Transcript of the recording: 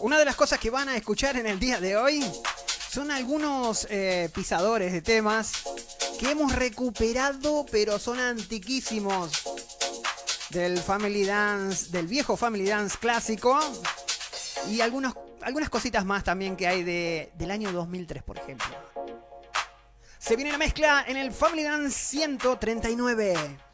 Una de las cosas que van a escuchar en el día de hoy son algunos pisadores de temas que hemos recuperado, pero son antiquísimos. Del Family Dance, del viejo Family Dance clásico. Y algunas cositas más también que hay del año 2003, por ejemplo. Se viene la mezcla en el Family Dance 139.